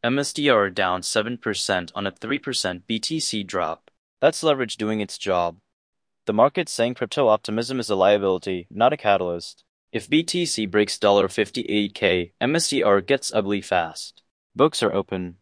MSTR down 7% on a 3% BTC drop. That's leverage doing its job. The market's saying crypto optimism is a liability, not a catalyst. If BTC breaks $58K, MSTR gets ugly fast. Books are open.